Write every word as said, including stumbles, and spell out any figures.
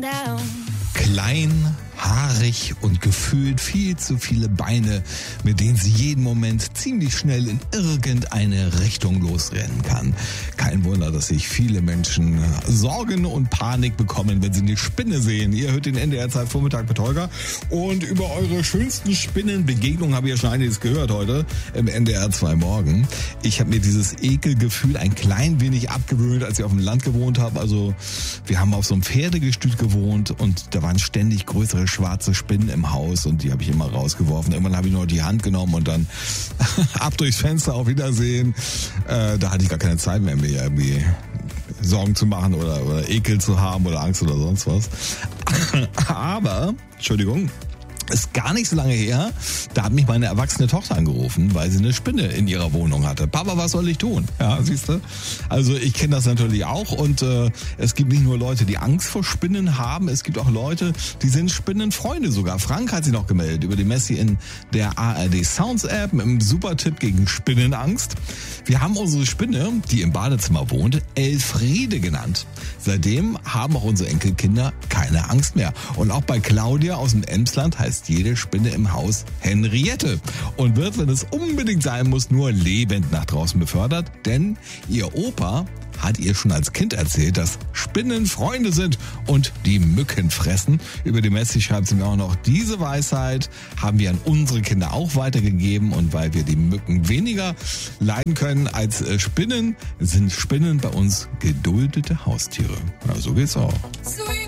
down. Klein, haarig und gefühlt viel zu viele Beine, mit denen sie jeden Moment ziemlich schnell in irgendeine Richtung losrennen kann. Kein Wunder, dass sich viele Menschen Sorgen und Panik bekommen, wenn sie eine Spinne sehen. Ihr hört den N D R-Zeit Vormittag mit Holger und über eure schönsten Spinnenbegegnungen habe ich ja schon einiges gehört heute im N D R zwei Morgen. Ich habe mir dieses Ekelgefühl ein klein wenig abgewöhnt, als ich auf dem Land gewohnt habe. Also wir haben auf so einem Pferdegestüt gewohnt und da waren ständig größere schwarze Spinnen im Haus und die habe ich immer rausgeworfen. Irgendwann habe ich nur die Hand genommen und dann ab durchs Fenster, auf Wiedersehen. Äh, da hatte ich gar keine Zeit mehr, mir irgendwie Sorgen zu machen oder, oder Ekel zu haben oder Angst oder sonst was. Aber, Entschuldigung, ist gar nicht so lange her, da hat mich meine erwachsene Tochter angerufen, weil sie eine Spinne in ihrer Wohnung hatte. Papa, was soll ich tun? Ja, siehst du? Also ich kenne das natürlich auch und äh, es gibt nicht nur Leute, die Angst vor Spinnen haben, es gibt auch Leute, die sind Spinnenfreunde sogar. Frank hat sich noch gemeldet über die Messi in der A R D Sounds App mit einem super Tipp gegen Spinnenangst. Wir haben unsere Spinne, die im Badezimmer wohnt, Elfriede genannt. Seitdem haben auch unsere Enkelkinder keine Angst mehr. Und auch bei Claudia aus dem Emsland heißt jede Spinne im Haus Henriette und wird, wenn es unbedingt sein muss, nur lebend nach draußen befördert, denn ihr Opa hat ihr schon als Kind erzählt, dass Spinnen Freunde sind und die Mücken fressen. Über die Messi schreibt sie mir auch noch, diese Weisheit haben wir an unsere Kinder auch weitergegeben und weil wir die Mücken weniger leiden können als Spinnen, sind Spinnen bei uns geduldete Haustiere. Ja, so geht's auch. Sweet